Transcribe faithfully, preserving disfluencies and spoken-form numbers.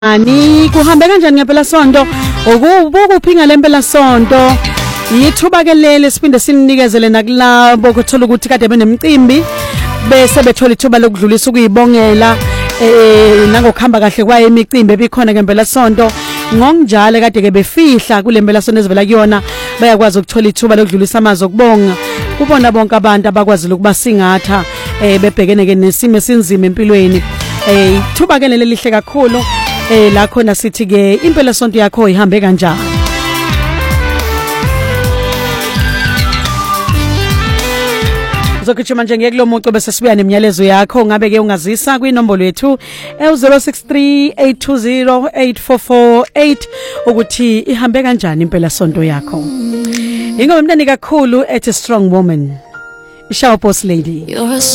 Ani kuhambe kanjani ngempela sonto ukuphi ngalempela sonto yithuba ke lele siphinde sininikezele nakulabo ukuthola ukuthi kade benemicimbi bese bethola ithuba lokudlulisa ukuyibongela eh nangokuhamba kahle kwaye imicimbi ebikhona ngempela sonto ngonjalo kade ke befihla kulempela sonto ezivela kuyona bayakwazi ukuthola ithuba lokudlulisa amazwi okubonga kubona bonke abantu abakwazi ukuba singatha eh bebhekene ke nesimo esinzima empilweni eh thuba ke lele lihle kakhulu eh la khona sithi ke impela sonto yakho ihambe kanjani Zokutshima nje ngeke lo muntu bese sibuya nemiyalezo yakho ngabe ke ungazisa kwinombolo yethu zero six three eight two zero eight four four eight ukuthi ihambe kanjani impela sonto yakho Ingoma mnandi kakhulu ethi strong woman Ishawa boss lady